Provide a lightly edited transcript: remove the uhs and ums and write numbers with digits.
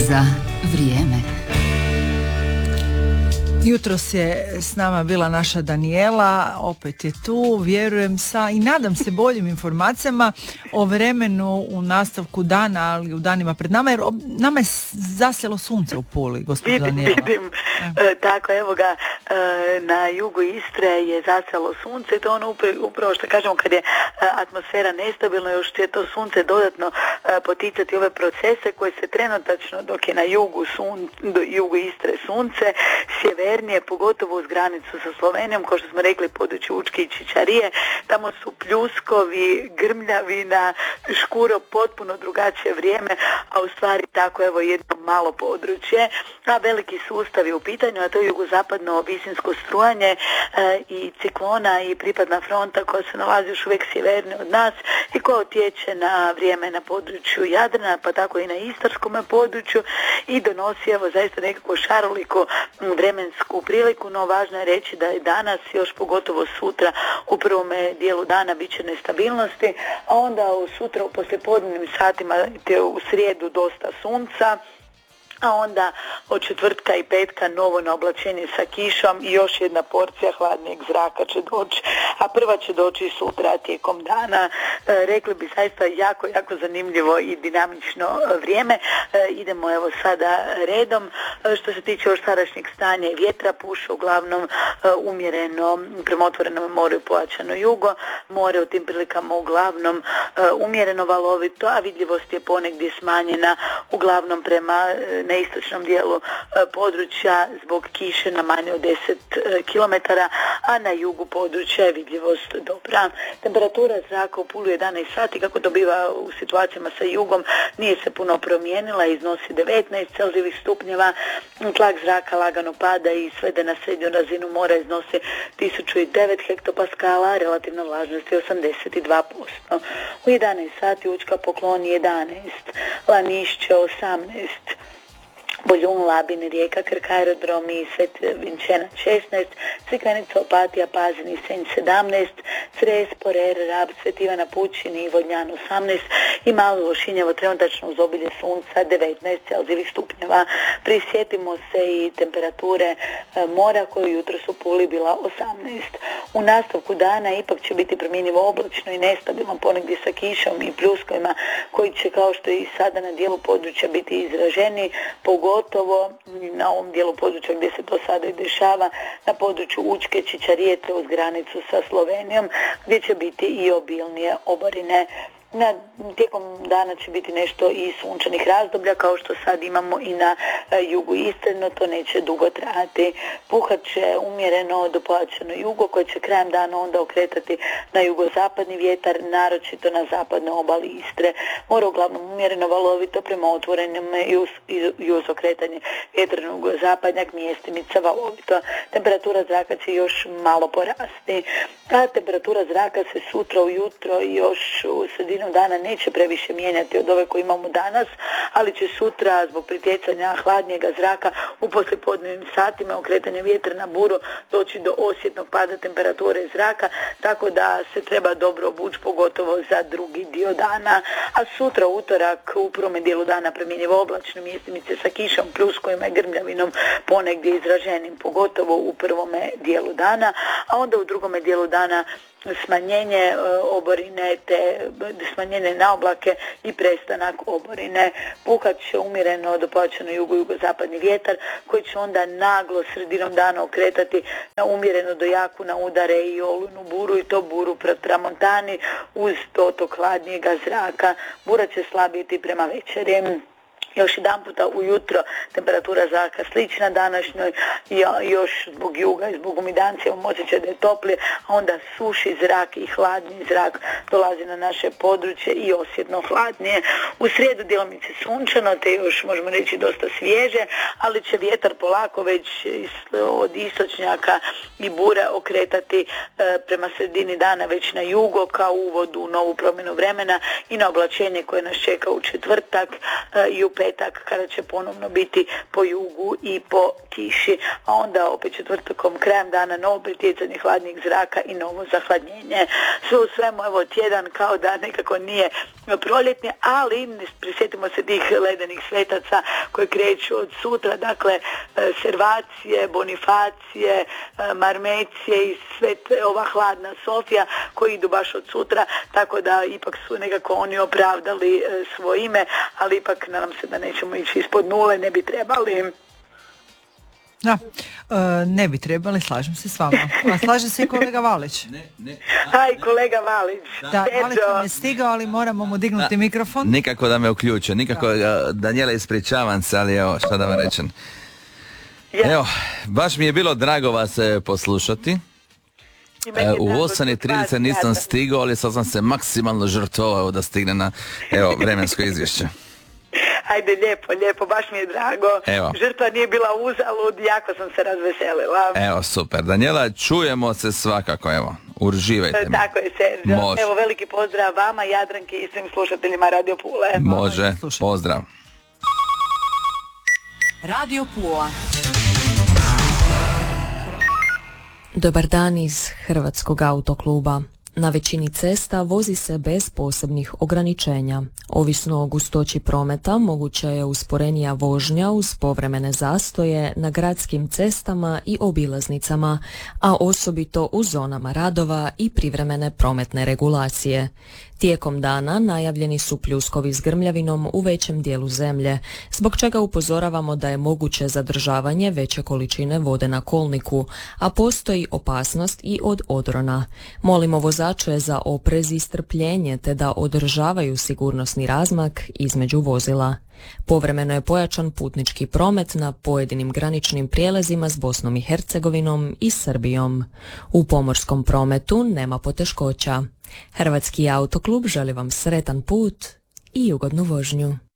za vrijeme. Jutros je s nama bila naša Danijela, opet je tu, vjerujem i nadam se boljim informacijama o vremenu u nastavku dana, ali u danima pred nama, jer nama je zasjelo sunce u Puli, gospođo Danijela. Vidim. Tako, evo ga, na jugu Istre je zasjelo sunce i to ono upravo što kažemo kad je atmosfera nestabilna, još će to sunce dodatno poticati ove procese koje se trenutačno, dok je na jugu Istre sunce, sjevernije, pogotovo uz granicu sa Slovenijom, kao što smo rekli, područje Učke i Čičarije, tamo su pljuskovi, grmljavina, škuro, potpuno drugačije vrijeme, a u stvari tako evo jedno malo područje, a veliki sustav je u pitanju, a to je jugozapadno visinsko strujanje i ciklona i pripadna fronta koja se nalazi još uvijek sjevernije od nas i koja utječe na vrijeme na području Jadrana, pa tako i na istarskom području i donosi evo zaista nekako šaroliku vremensku priliku, no važno je reći da je danas, još pogotovo sutra, u prvome dijelu dana bit će nestabilnosti, a onda sutra u poslijepodnevnim satima te u srijedu dosta sunca, a onda od četvrtka i petka novo naoblačenje sa kišom i još jedna porcija hladnijeg zraka će doći, a prva će doći sutra tijekom dana. Rekli bi zaista jako, jako zanimljivo i dinamično vrijeme. Idemo evo sada redom. Što se tiče još sadašnjeg stanja i vjetra, puše uglavnom umjereno prema otvorenom moru i pojačano jugo. More u tim prilikama uglavnom umjereno valovito, a vidljivost je ponegdje smanjena uglavnom prema na istočnom dijelu područja zbog kiše na manje od 10 km, a na jugu područja je vidljivost dobra. Temperatura zraka u Puli 11 sati, kako to biva u situacijama sa jugom, nije se puno promijenila, iznosi 19 Celzijevih stupnjeva, tlak zraka lagano pada i svede na srednju razinu mora iznosi 1009 hektopaskala, relativna vlažnost je 82%. U 11 sati Učka Poklon 11, Lanišće 18, Boljun, Labin, Rijeka, Krk, Aerodrom i Svet Vinčena 16, Crikvenica, Opatija, Pazin i Senj 17, Cres, Porer, Rab, Svet Ivana Pučin i Vodnjan 18 i Malo Lošinjevo trenutačno uz obilje sunca 19 Celzijevih stupnjeva. Prisjetimo se i temperature mora koju jutros u Puli bila 18. U nastavku dana ipak će biti promjenjivo oblačno i nestabilno, ponegdje sa kišom i pljuskovima koji će kao što i sada na dijelu područja biti izraženi, pogotovo na ovom dijelu područja gdje se to sada i dešava, na području Učke, Čičarije te uz granicu sa Slovenijom, gdje će biti i obilnije oborine. Tijekom dana će biti nešto i sunčanih razdoblja kao što sad imamo i na jugu Istre, no to neće dugo trajati. Puhat će umjereno do pojačano jugo koje će krajem dana onda okretati na jugozapadni vjetar, naročito na zapadnoj obali Istre. Mora uglavnom umjereno valovito prema otvorenim i uz okretanje vjetrnog jugozapadnjak, mjestimica valovito. Temperatura zraka će još malo porasti, a temperatura zraka se sutra ujutro i još u sredinu dana neće previše mijenjati od ove koje imamo danas, ali će sutra zbog pritjecanja hladnijega zraka u poslijepodnevnim satima okretanja vjetra na buru doći do osjetnog pada temperature zraka, tako da se treba dobro obući, pogotovo za drugi dio dana. A sutra utorak u prvome dijelu dana promjenjivo oblačno, mjestimice sa kišom, pljuskovima i grmljavinom ponegdje izraženim, pogotovo u prvome dijelu dana, a onda u drugome dijelu dana smanjenje oborine te smanjenje na oblake i prestanak oborine. Puhat će umjereno do pojačano jugozapadni vjetar koji će onda naglo sredinom dana okretati na umjereno do jaku na udare i olujnu buru i to buru tramontani uz dotok hladnijega zraka. Bura će slabiti prema večeri. Još jedan puta ujutro temperatura zraka slična današnjoj, još zbog juga i zbog umidancija osjećaj da je toplije, a onda suši zrak i hladni zrak dolazi na naše područje i osjetno hladnije. U srijedu djelomice sunčano, te još možemo reći dosta svježe, ali će vjetar polako već od istočnjaka i bure okretati prema sredini dana već na jugo kao uvod u novu promjenu vremena i na oblačenje koje nas čeka u četvrtak i u petak petak kada će ponovno biti po jugu i po kiši, a onda opet četvrtkom krajem dana novo pritjecanje hladnijeg zraka i novo zahladnjenje. Sve u svemu, evo, tjedan kao da nekako nije proljetni, ali prisjetimo se tih ledenih svetaca koji kreću od sutra, dakle Servacije, Bonifacije, Marmecije i sve ova hladna Sofija koji idu baš od sutra, tako da ipak su nekako oni opravdali svoje ime, ali ipak nadam se da nećemo ići ispod nule, ne bi trebali. Da, ne bi trebali, slažem se s vama. A slaže se i kolega Valić. Aj, kolega Valić. Da, Valić vam je stigao, ali moramo mu dignuti mikrofon. Nikako da me uključe, nikako, Danijela, ispričavam se, ali evo, šta da vam rečem. Evo, baš mi je bilo drago vas poslušati. U 8:30 nisam stigao, ali sad sam se maksimalno žrtvovao da stigne na, evo, vremensko izvješće. Ajde, lijepo, baš mi je drago. Evo. Žrtva nije bila uzalud, jako sam se razveselila. Evo, super. Danijela, čujemo se svakako, evo. Uživajte mi. Tako je, Serđo. Može. Evo, veliki pozdrav vama, Jadranki i svim slušateljima Radio Pule. Može, pozdrav. Radio Pula. Dobar dan iz Hrvatskog autokluba. Na većini cesta vozi se bez posebnih ograničenja. Ovisno o gustoći prometa, moguća je usporenija vožnja uz povremene zastoje na gradskim cestama i obilaznicama, a osobito u zonama radova i privremene prometne regulacije. Tijekom dana najavljeni su pljuskovi s grmljavinom u većem dijelu zemlje, zbog čega upozoravamo da je moguće zadržavanje veće količine vode na kolniku, a postoji opasnost i od odrona. Molimo vozače za oprez i strpljenje te da održavaju sigurnosni razmak između vozila. Povremeno je pojačan putnički promet na pojedinim graničnim prijelazima s Bosnom i Hercegovinom i Srbijom. U pomorskom prometu nema poteškoća. Hrvatski autoklub želi vam sretan put i ugodnu vožnju.